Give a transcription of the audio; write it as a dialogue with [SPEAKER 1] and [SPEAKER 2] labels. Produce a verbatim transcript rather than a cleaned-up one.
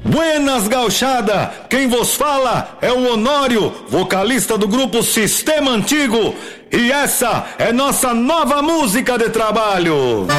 [SPEAKER 1] Buenas gauchada, quem vos fala é o Honório, vocalista do grupo Sistema Antigo, e essa é nossa nova música de trabalho.